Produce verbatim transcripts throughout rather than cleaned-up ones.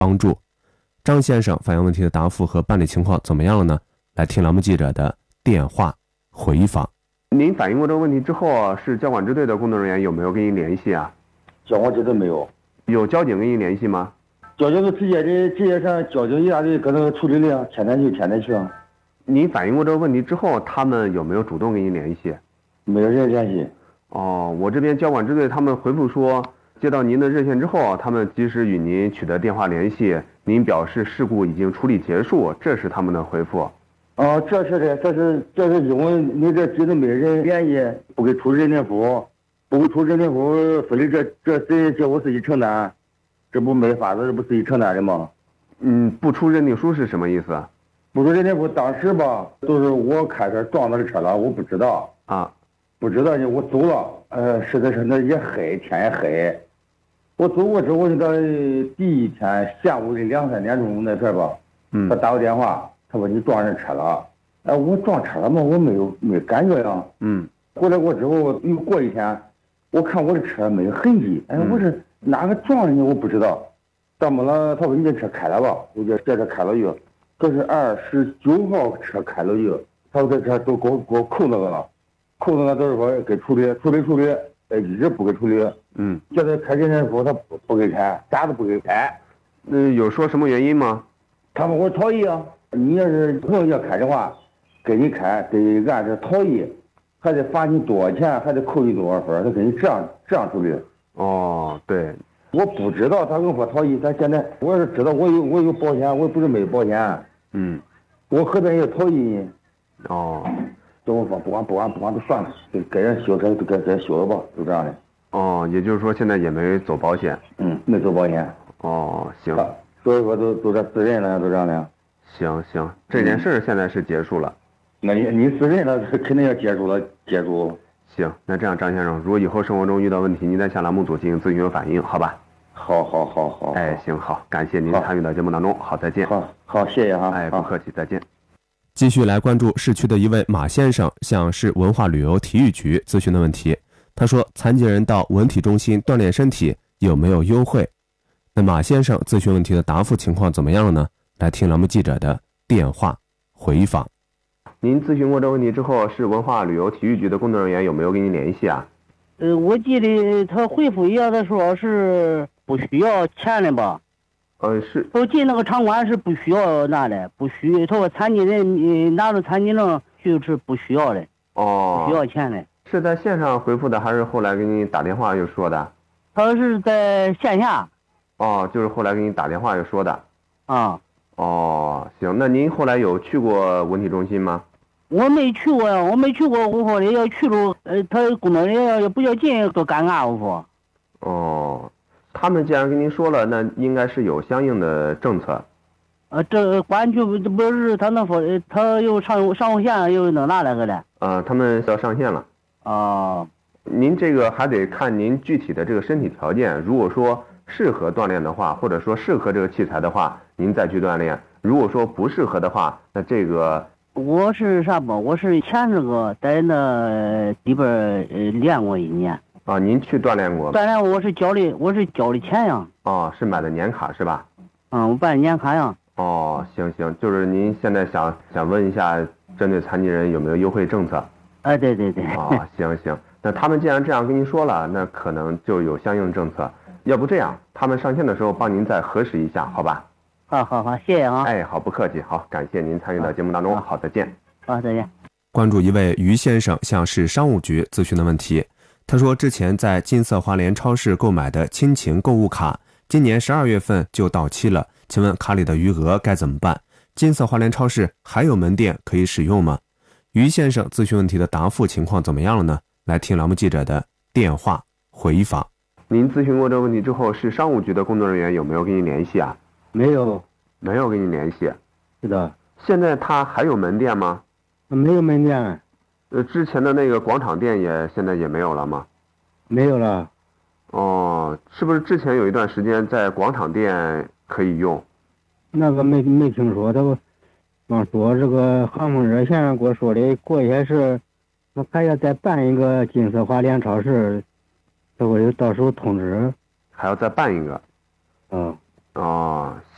帮助。张先生反映问题的答复和办理情况怎么样了呢？来听栏目记者的电话回访。您反映过这个问题之后，是交管支队的工作人员有没有跟您联系啊？ 交管支队没有。 有交警跟您联系吗？ 交警是直接的，直接上交警一大队搁那处理的，天天去天天去。 您反映过这个问题之后，他们有没有主动跟您联系？ 没有人联系。 哦，我这边交管支队他们回复说，接到您的热线之后，他们及时与您取得电话联系，您表示事故已经处理结束，这是他们的回复。 哦，这是的，这是这是因为你这机子没人联系，不给出人脸谱，不给出人脸谱，非得这这谁叫我自己承担，这不没法子，这不自己承担的吗？ 嗯，不出认定书是什么意思？ 不出认定书，当时吧，都是我开车撞到这车了，我不知道啊， 不知道呢，我走了，呃，实在是那也黑，天也黑，我走过之后，就到第一天下午的两三点钟那阵吧， 嗯， 他打个电话。他说你撞人车了，哎，我撞车了吗？我没有没感觉呀。 嗯， 回来过之后又过一天，我看我的车没有痕迹，哎，我是哪个撞人家我不知道。怎么了？他说你这车开了吧？我这这车开了月，这是二十九号车开了月。他说这车都给我给我扣那个了，扣那个都是说给处理处理处理，哎，一直不给处理。 嗯， 叫他开人家说他不不给开，啥都不给开。 那有说什么原因吗？ 他们我逃逸啊。你要是朋友要开的话，给你开得按这逃逸，还得罚你多少钱，还得扣你多少分，他给你这样这样处理。 哦，对， 我不知道他跟我逃逸，他现在我要是知道我有我有保险，我不是没有保险。 嗯， 我何必要逃逸呢？ 哦， 跟我说不管不管不管就算了，给给人修车就给给人修了吧，就这样的。 哦，也就是说现在也没走保险。 嗯，没走保险。 哦，行。 啊、所以说都都这私人了，都这样的。 行行，这件事现在是结束了。嗯、 那你你私人了，肯定要结束了，结束。 行，那这样张先生，如果以后生活中遇到问题，您再向栏目组进行咨询和反映，好吧？ 好，好，好，好。 哎，行，好，感谢您参与到节目当中，好，再见。 好，好，谢谢哈。 哎，不客气，再见。继续来关注市区的一位马先生向市文化旅游体育局咨询的问题。他说，残疾人到文体中心锻炼身体有没有优惠？那马先生咨询问题的答复情况怎么样了呢？来听栏目记者的电话回访。您咨询过这个问题之后，市文化旅游体育局的工作人员有没有跟您联系啊？ 呃，我记得他回复一样的说是不需要钱的吧？ 呃，是。 他进那个场馆是不需要拿的，不需。他说残疾人你拿着残疾证就是不需要的。 哦。 不需要钱的。 是在线上回复的，还是后来给你打电话又说的？ 他是在线下。 哦，就是后来给你打电话又说的。 啊。 哦，行，那您后来有去过文体中心吗？ 我没去过呀，我没去过。我说的要去了，呃，他工作人员要不要进，多尴尬。我说。 哦，他们既然跟您说了，那应该是有相应的政策。 呃，这管去不不是他那说，他又上上线又弄那那个的。 啊，他们要上线了。 啊。 您这个还得看您具体的这个身体条件，如果说适合锻炼的话，或者说适合这个器材的话，您再去锻炼。如果说不适合的话，那这个我是啥不？我是前这个在那里边呃练过一年。 啊，您去锻炼过？ 锻炼过，我是交的，我是交的钱呀。 哦，是买的年卡是吧？ 嗯，我办年卡呀。 哦，行行，就是您现在想想问一下，针对残疾人有没有优惠政策？ 哎，对对对。 哦，行行，那他们既然这样跟您说了，那可能就有相应政策。要不这样，他们上线的时候帮您再核实一下，好吧？ 好好好，谢谢啊！ 哎，好，不客气，好，感谢您参与到节目当中，好，再见。 好，再见。 关注一位于先生向市商务局咨询的问题，他说之前在金色华联超市购买的亲情购物卡，今年十二月份就到期了，请问卡里的余额该怎么办？金色华联超市还有门店可以使用吗？于先生咨询问题的答复情况怎么样了呢？来听栏目记者的电话回访。您咨询过这个问题之后，市商务局的工作人员有没有跟您联系啊？ 没有， 没有跟您联系。 是的。 现在他还有门店吗？ 没有门店。 呃，之前的那个广场店也现在也没有了吗？ 没有了。 哦，是不是之前有一段时间在广场店可以用？ 那个没没听说，他光说这个航空热线给我说的，过些事我还要再办一个金色华联超市。我就到时候通知， 还要再办一个。 嗯。 哦，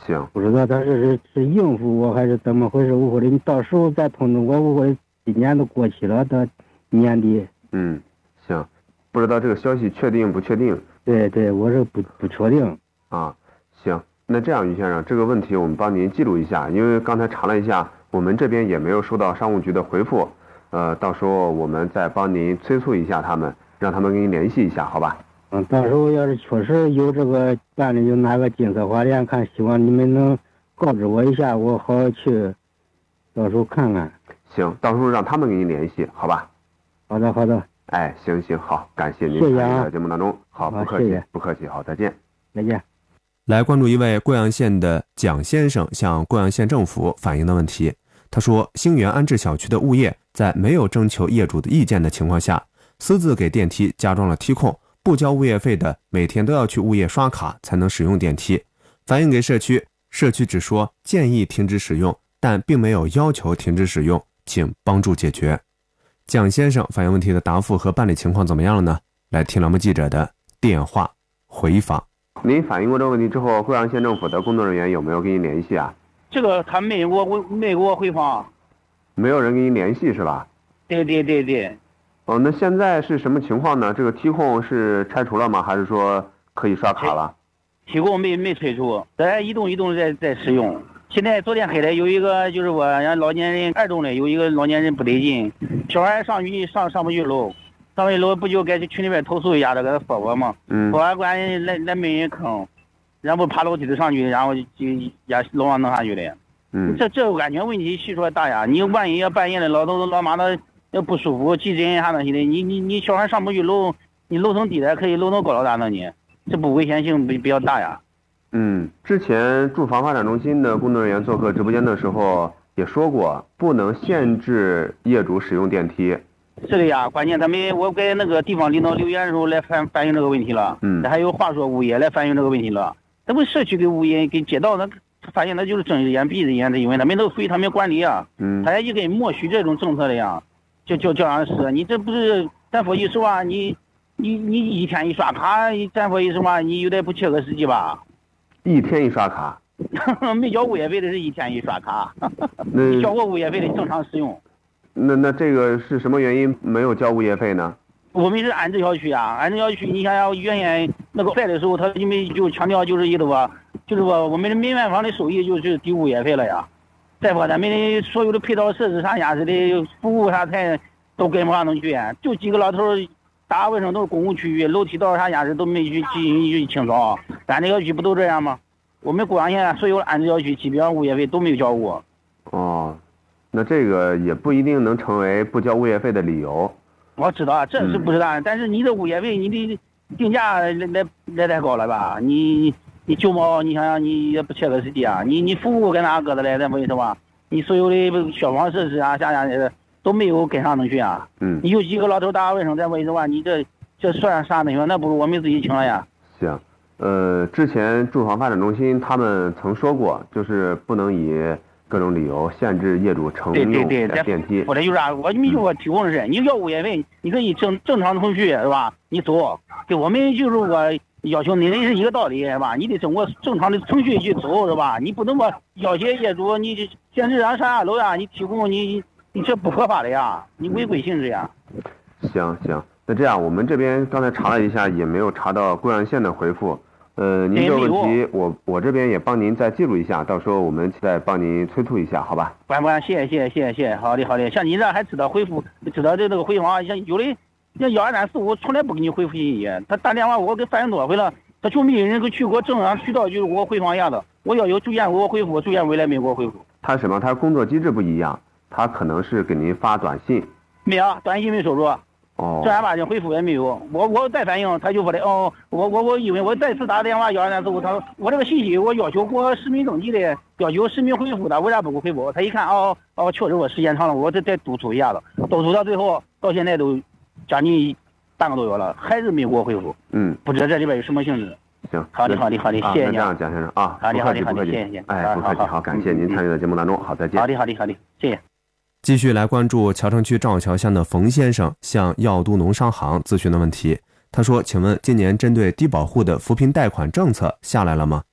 行， 不知道他是是是应付我还是怎么回事？我说的你到时候再通知我，我说今年都过期了，到年底。 嗯，行，不知道这个消息确定不确定？ 对对，我是不不确定。 啊，行，那这样于先生，这个问题我们帮您记录一下，因为刚才查了一下，我们这边也没有收到商务局的回复，呃，到时候我们再帮您催促一下他们，让他们跟您联系一下，好吧？ 嗯，到时候要是确实有这个办理，就拿个金色花联，看希望你们能告知我一下，我好去，到时候看看。 行，到时候让他们跟您联系，好吧？ 好的，好的。 哎，行行好，感谢您谢谢参与啊到节目当中，好，不客气， 谢谢不客气，好，再见。 再见。 来关注一位贵阳县的蒋先生向贵阳县政府反映的问题。他说，兴园安置小区的物业在没有征求业主的意见的情况下，私自给电梯加装了梯控，不交物业费的每天都要去物业刷卡才能使用电梯。反映给社区，社区只说建议停止使用，但并没有要求停止使用，请帮助解决。蒋先生反映问题的答复和办理情况怎么样了呢？来听栏目记者的电话回访。您反映过这个问题之后，贵阳县政府的工作人员有没有跟您联系啊？ 这个他没给我没给我回访。 没有人跟您联系是吧？ 对对对对。 哦，那现在是什么情况呢？这个梯控是拆除了吗？还是说可以刷卡了？ 梯控没没拆除，在一栋一栋在在使用。现在昨天黑的有一个就是我人老年人二栋的有一个老年人不得劲，小孩上去上上不去楼，上不去楼不就该去群里边投诉一下，这个说我嘛， 嗯， 说完关系来来没人坑，然后爬楼梯子上去，然后就也楼上弄下去的。 嗯， 这这个安全问题系数大呀！你万一要半夜的老头老妈的要不舒服，急诊啥东西的，你你你小孩上不去楼，你楼层低的可以，楼层高了咋弄呢？这不危险性比比较大呀。 嗯，之前住房发展中心的工作人员做客直播间的时候也说过，不能限制业主使用电梯。 是的呀，关键他们我给那个地方领导留言的时候来反反映这个问题了， 嗯， 还有话说物业来反映这个问题了。咱们社区给物业给街道那发现他就是睁一只眼闭一只眼的，因为他们都属于他们管理啊， 嗯， 他也给默许这种政策的呀，就就这样是，你这不是咱说一实话，你你你一天一刷卡，咱说一实话，你有点不切合实际吧？ 一天一刷卡， 没交物业费的是一天一刷卡， 那交过物业费的正常使用。 那那这个是什么原因没有交物业费呢？ 我们是安置小区啊，安置小区，你想想原先那个盖的时候，他因为就强调就是意思吧，就是说我们的民办房的收益就是抵物业费了呀。再说咱们的所有的配套设施啥样式的服务啥才都跟不上能去，就几个老头打卫生都是公共区域，楼梯道啥样式都没去进行去清扫。咱这个区不都这样吗？我们贵阳县所有的安置小区基本上物业费都没有交过。 哦，那这个也不一定能成为不交物业费的理由。 我知道这是不知道，嗯、但是你的物业费你的定价来来来太高了吧？你你九毛，你想想你也不切合实际啊！你你服务跟哪搁的来？咱为什么？你所有的消防设施啊，啥啥的都没有跟上能去啊？ 嗯， 你有几个老头打卫生，咱为什么？你这这算啥东西？那不如我们自己请了呀。 行，呃，之前住房发展中心他们曾说过，就是不能以各种理由限制业主乘用电梯。 我这就是啊，我你就我提供的是，你要物业费，你可以正正常程序是吧？你走，给我们就是我要求你的是一个道理是吧？你得通过正常的程序去走是吧？你不能说要挟业主，你限制上上下楼呀，你提供你你这不合法的呀，你违规性质呀。 行行，那这样我们这边刚才查了一下，也没有查到贵阳县的回复。呃，您这个问题我我这边也帮您再记录一下，到时候我们再帮您催促一下，好吧？ 管不管？谢谢谢谢谢谢谢谢，好的好的。像你这还知道回复，知道这这个回访，像有的像幺二三四五从来不给你回复信息，他打电话我给反映多回了，他就没有人给去过正常渠道，就是给我回访一下子，我要求住院给我回复，住院回来没给我回复。 他什么？他工作机制不一样，他可能是给您发短信。 没有，短信没收入。 哦， 正儿八经回复也没有，我我再反映，他就说的哦，我我我因为我再次打电话幺二三四五，他说我这个信息我要求给我实名登记的，要求实名回复的，为啥不给我回复？他一看哦哦，确实我时间长了，我再再督促一下子，督促到最后到现在都将近半个多月了，还是没给我回复。 嗯， 不知道这里边有什么性质。 行， 好的好的好的，谢谢你。 这样，蒋先生啊， 好的好的好的， 谢谢谢。 哎，不客气，好，感谢您参与到节目当中，好，再见。 好的好的好的，谢谢。 继续来关注桥城区赵桥乡的冯先生向药都农商行咨询的问题。他说：“请问今年针对低保户的扶贫贷款政策下来了吗？”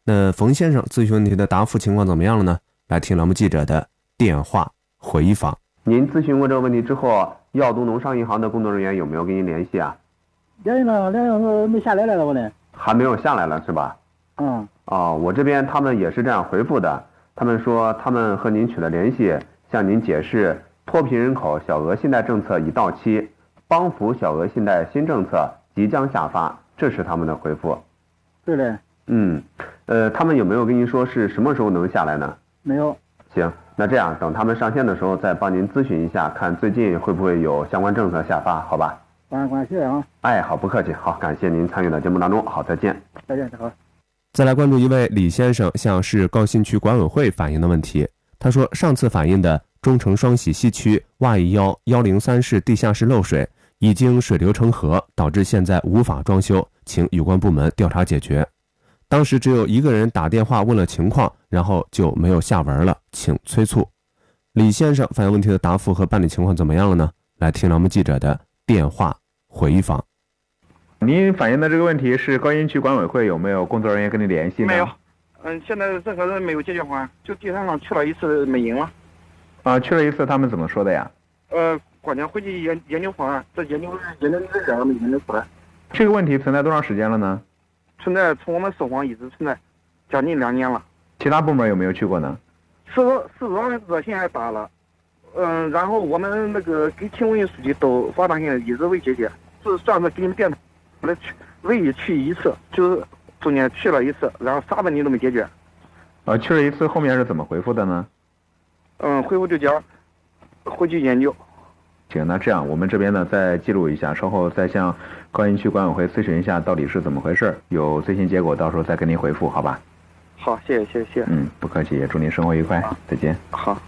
那冯先生咨询问题的答复情况怎么样了呢？来听栏目记者的电话回访。您咨询过这个问题之后，耀都农商银行的工作人员有没有跟您联系啊？ 联系了，联系了，没下来了我呢。 还没有下来了是吧？ 嗯。 哦，我这边他们也是这样回复的，他们说他们和您取得联系，向您解释脱贫人口小额信贷政策已到期，帮扶小额信贷新政策即将下发，这是他们的回复。 对的。 嗯，呃，他们有没有跟您说是什么时候能下来呢？ 没有。 行，那这样等他们上线的时候再帮您咨询一下，看最近会不会有相关政策下发，好吧？ 感感谢啊。 哎，好，不客气，好，感谢您参与到节目当中，好，再见。 再见，好。 再来关注一位李先生向市高新区管委会反映的问题。他说，上次反映的中城双喜西区洼一幺幺零三室地下室漏水，已经水流成河，导致现在无法装修，请有关部门调查解决。当时只有一个人打电话问了情况，然后就没有下文了，请催促。李先生反映问题的答复和办理情况怎么样了呢？来听栏目记者的电话回访。您反映的这个问题是高新区管委会有没有工作人员跟你联系呢？ 没有，嗯，现在任何人没有解决方案，就地产商去了一次没赢了。 啊，去了一次，他们怎么说的呀？ 呃，关键回去研研究方案，这研究研究日点没研究出来。 这个问题存在多长时间了呢？ 存在从我们收房一直存在，将近两年了。 其他部门有没有去过呢？ 市市长热线还打了，嗯，然后我们那个给秦文书记都发短信，一直未解决，是算是给你们电台来去唯一去一次，就是中间去了一次，然后啥问题都没解决。 呃，去了一次，后面是怎么回复的呢？ 嗯，回复就讲回去研究。 行，那这样我们这边呢再记录一下，稍后再向高新区管委会咨询一下到底是怎么回事，有最新结果到时候再跟您回复，好吧？ 好，谢谢，谢谢，谢谢。 嗯，不客气，也祝您生活愉快，再见。 好。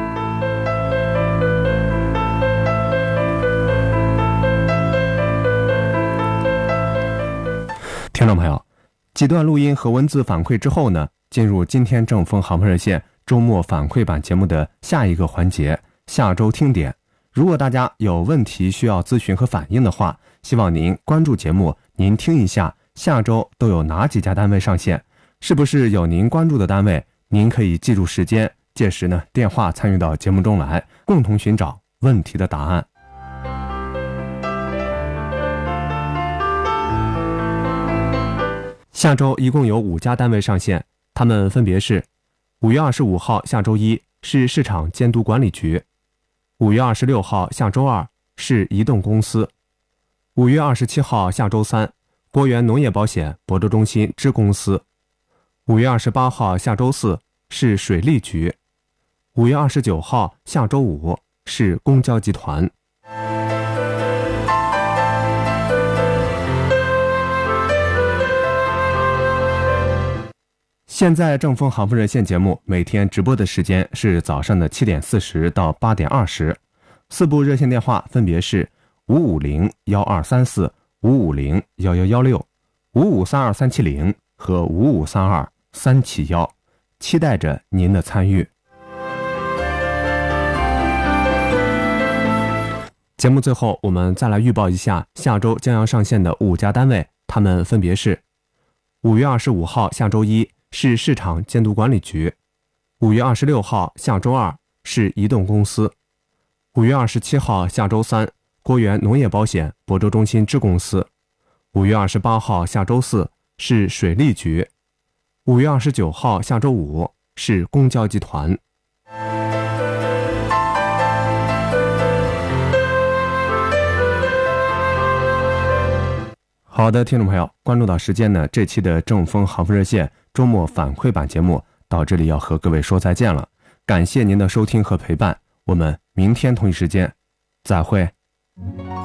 听众朋友，几段录音和文字反馈之后呢，进入今天正风航风热线周末反馈版节目的下一个环节，下周听点。如果大家有问题需要咨询和反映的话，希望您关注节目，您听一下下周都有哪几家单位上线，是不是有您关注的单位，您可以记住时间，届时呢电话参与到节目中来，共同寻找问题的答案。下周一共有五家单位上线，他们分别是五月二十五号下周一是市场监督管理局，五月二十六号下周二是移动公司，五月二十七号下周三国元农业保险亳州中心支公司，五月二十八号下周四是水利局，五月二十九号下周五是公交集团。现在正风航风热线节目每天直播的时间是早上的七点四十到八点二十，四部热线电话分别是五五零幺二三四、五五零幺幺幺六、五五三二三七零和五五三二三七幺，期待着您的参与。节目最后，我们再来预报一下下周将要上线的五家单位，他们分别是五月二十五号下周一是市场监督管理局，五月二十六号下周二是移动公司，五月二十七号下周三国元农业保险亳州中心支公司，五月二十八号下周四是水利局，五月二十九号下周五是公交集团。好的，听众朋友，关注到时间呢，这期的正风航风热线周末反馈版节目到这里要和各位说再见了，感谢您的收听和陪伴，我们明天同一时间再会。